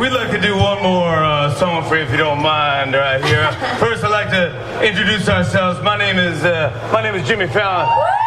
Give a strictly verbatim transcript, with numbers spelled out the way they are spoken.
we'd like to do one more uh, song for you, if you don't mind, right here. First, I'd like to introduce ourselves. My name is uh, my name is Jimmy Fallon.